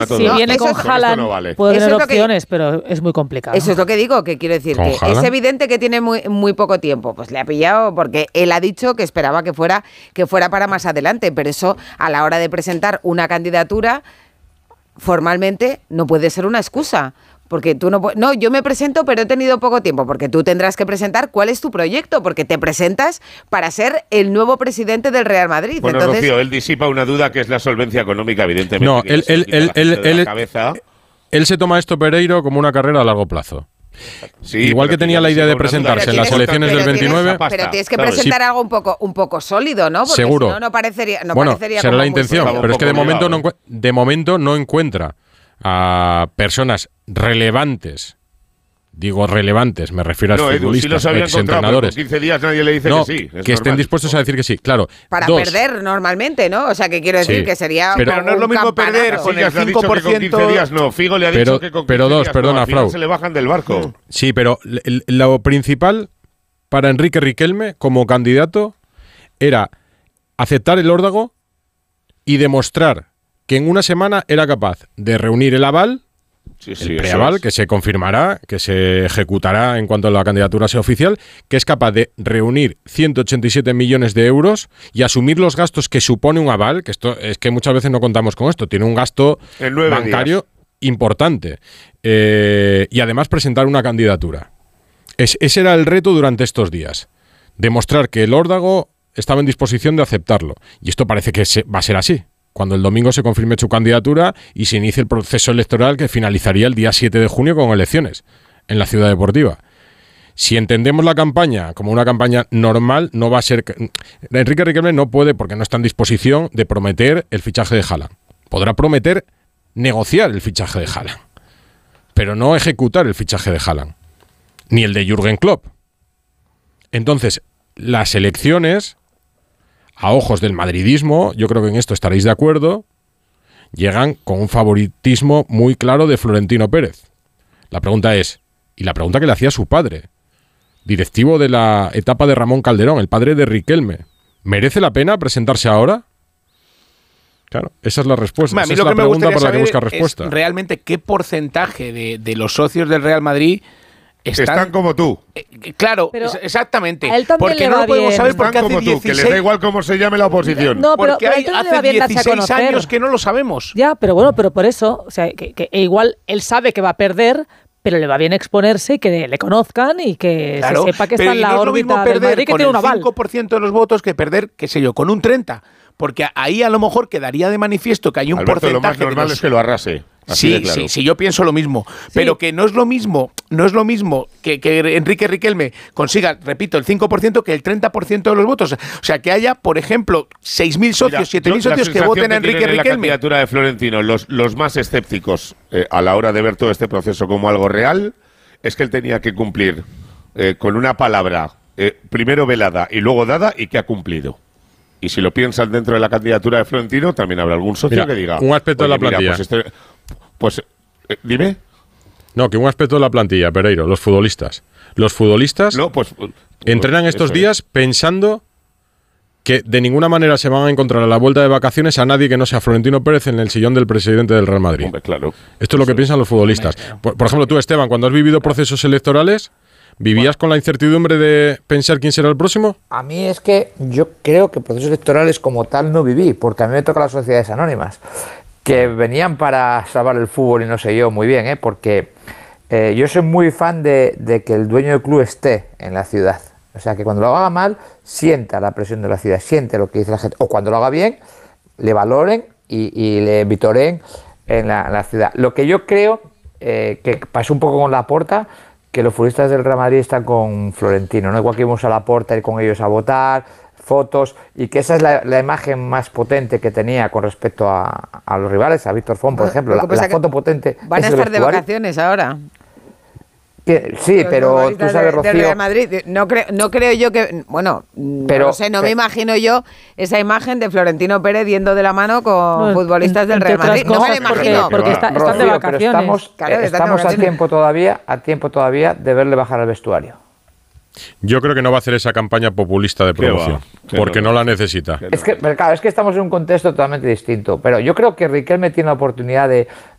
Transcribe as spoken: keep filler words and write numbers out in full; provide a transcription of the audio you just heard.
Si no, viene con Haaland, no vale. Puede tener opciones, que, pero es muy complicado. Eso es lo que digo, que quiero decir, que Haaland? Es evidente que tiene muy, muy poco tiempo. Pues le ha pillado porque él ha dicho que esperaba que fuera, que fuera para más adelante, pero eso a la hora de presentar una candidatura, formalmente no puede ser una excusa. Porque tú no puedes, no, yo me presento pero he tenido poco tiempo, porque tú tendrás que presentar cuál es tu proyecto, porque te presentas para ser el nuevo presidente del Real Madrid. Bueno, entonces, Rocío, él disipa una duda que es la solvencia económica, evidentemente. No, él, él, él, él, él, él se toma esto, Pereiro, como una carrera a largo plazo. Sí, igual que tenía la idea de presentarse en las elecciones del veintinueve. Tienes, pero tienes que presentar sí. algo un poco, un poco sólido, ¿no? Porque seguro. Si no, no parecería, no bueno, parecería será como la intención, pero es que de momento, no, de momento no encuentra a personas relevantes. Digo relevantes, me refiero a no, futbolistas, sí exentrenadores. quince días nadie le dice no, que sí. Que normal. Estén dispuestos a decir que sí, claro. Para dos. perder normalmente, ¿no? O sea, que quiero decir sí. que sería Pero, pero no es lo mismo perder con el cinco por ciento. Con quince días no, Figo le ha pero, dicho que con quince pero dos, días perdona, no, Frau. se le bajan del barco. Sí, pero lo principal para Enrique Riquelme como candidato era aceptar el órdago y demostrar que en una semana era capaz de reunir el aval. Sí, sí, el preaval, es. que se confirmará, que se ejecutará en cuanto la candidatura sea oficial, que es capaz de reunir ciento ochenta y siete millones de euros y asumir los gastos que supone un aval, que esto es que muchas veces no contamos con esto, tiene un gasto bancario días. importante, eh, y además presentar una candidatura. Es, ese era el reto durante estos días, demostrar que el órdago estaba en disposición de aceptarlo, y esto parece que se, va a ser así. Cuando el domingo se confirme su candidatura y se inicie el proceso electoral que finalizaría el día siete de junio con elecciones en la Ciudad Deportiva. Si entendemos la campaña como una campaña normal, no va a ser... Enrique Riquelme no puede, porque no está en disposición de prometer el fichaje de Haaland. Podrá prometer negociar el fichaje de Haaland, pero no ejecutar el fichaje de Haaland, ni el de Jürgen Klopp. Entonces, las elecciones... a ojos del madridismo, yo creo que en esto estaréis de acuerdo, llegan con un favoritismo muy claro de Florentino Pérez. La pregunta es, y la pregunta que le hacía su padre, directivo de la etapa de Ramón Calderón, el padre de Riquelme, ¿merece la pena presentarse ahora? Claro, esa es la respuesta. Bueno, esa es la pregunta para la que busca respuesta. Es realmente qué porcentaje de, de los socios del Real Madrid Están, están como tú. Eh, claro, pero exactamente. Porque no lo podemos bien. saber porque están hace como dieciséis... tú, que les da igual cómo se llame la oposición. No, pero, porque pero hay, no hace dieciséis años que no lo sabemos. Ya, pero bueno, pero por eso, o sea, que, que igual él sabe que va a perder, pero le va bien exponerse y que le conozcan y que claro, se sepa que está en la no órbita del Madrid, que tiene un aval. Con el cinco por ciento de los votos que perder, qué sé yo, con un treinta por ciento. Porque ahí a lo mejor quedaría de manifiesto que hay un Alberto, porcentaje... lo más normal los... es que lo arrase. Así sí, de claro. sí, sí, yo pienso lo mismo. Sí. Pero que no es lo mismo, no es lo mismo que, que Enrique Riquelme consiga, repito, el cinco por ciento que el treinta por ciento de los votos. O sea, que haya, por ejemplo, seis mil socios, siete mil socios que voten a Enrique que Riquelme. La candidatura de Florentino, los, los más escépticos eh, a la hora de ver todo este proceso como algo real, es que él tenía que cumplir eh, con una palabra eh, primero velada y luego dada y que ha cumplido. Y si lo piensan dentro de la candidatura de Florentino, también habrá algún socio mira, que diga... un aspecto de la plantilla. Mira, pues, este, pues eh, dime. No, que un aspecto de la plantilla, Pereiro, los futbolistas. Los futbolistas no, pues, entrenan pues, estos días es. pensando que de ninguna manera se van a encontrar a la vuelta de vacaciones a nadie que no sea Florentino Pérez en el sillón del presidente del Real Madrid. Hombre, claro. Esto es lo que piensan los futbolistas. Por, por ejemplo, tú, Esteban, cuando has vivido procesos electorales... ¿Vivías bueno. con la incertidumbre de pensar quién será el próximo? A mí es que yo creo que procesos electorales como tal no viví, porque a mí me toca las sociedades anónimas, que venían para salvar el fútbol y no sé yo muy bien, ¿eh? porque eh, yo soy muy fan de, de que el dueño del club esté en la ciudad. O sea, que cuando lo haga mal, sienta la presión de la ciudad, siente lo que dice la gente. O cuando lo haga bien, le valoren y, y le vitoreen en la, en la ciudad. Lo que yo creo eh, que pasó un poco con Laporta, que los futbolistas del Real Madrid están con Florentino, ¿no? Igual que íbamos a Laporta, ir con ellos a votar, fotos, y que esa es la, la imagen más potente que tenía con respecto a, a los rivales, a Víctor Font, por ejemplo, la, la foto potente. Van a estar de vacaciones ahora. Que, sí, pero tú sabes, Rocío... Del Real Madrid, no creo, no creo yo que... Bueno, pero, no sé, no pero, me imagino yo esa imagen de Florentino Pérez yendo de la mano con no, futbolistas del Real Madrid. No me lo imagino. Porque, porque está, están Rocío, de vacaciones. Pero estamos, claro, eh, estamos a tiempo todavía, a tiempo todavía de verle bajar al vestuario. Yo creo que no va a hacer esa campaña populista de promoción, porque no la necesita. Es que, claro, es que estamos en un contexto totalmente distinto, pero yo creo que Riquelme tiene la oportunidad de,